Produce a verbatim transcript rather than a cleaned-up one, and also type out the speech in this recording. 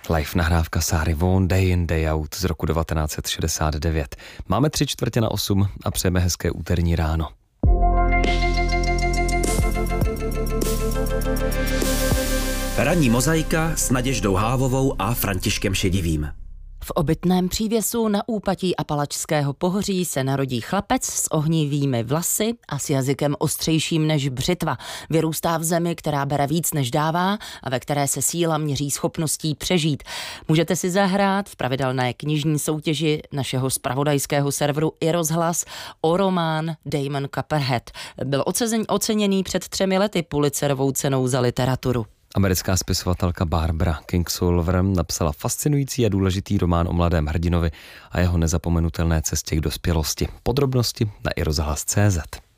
Live nahrávka Sáry Vaughan Day in Day Out z roku devatenáct set šedesát devět. Máme tři čtvrtě na osm a přejeme hezké úterní ráno. Ranní mozaika s Naděždou Hávovou a Františkem Šedivým. V obytném přívěsu na úpatí Apalačského pohoří se narodí chlapec s ohnivými vlasy a s jazykem ostřejším než břitva. Vyrůstá v zemi, která bere víc než dává a ve které se síla měří schopností přežít. Můžete si zahrát v pravidelné knižní soutěži našeho zpravodajského serveru iRozhlas o román Damon Copperhead. Byl oceněný před třemi lety Pulitzerovou cenou za literaturu. Americká spisovatelka Barbara Kingsolver napsala fascinující a důležitý román o mladém hrdinovi a jeho nezapomenutelné cestě k dospělosti. Podrobnosti na iRozhlas tečka cé zet.